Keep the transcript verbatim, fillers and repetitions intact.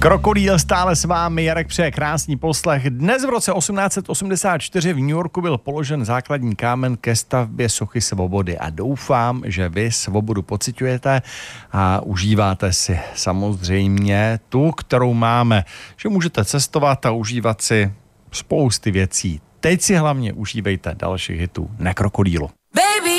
Krokodýl stále s vámi, Jarek přeje krásný poslech. Dnes v roce osmnáct set osmdesát čtyři v New Yorku byl položen základní kámen ke stavbě sochy svobody a doufám, že vy svobodu pociťujete a užíváte si samozřejmě tu, kterou máme, že můžete cestovat a užívat si spousty věcí. Teď si hlavně užívejte dalších hitů na Krokodýlu. Baby.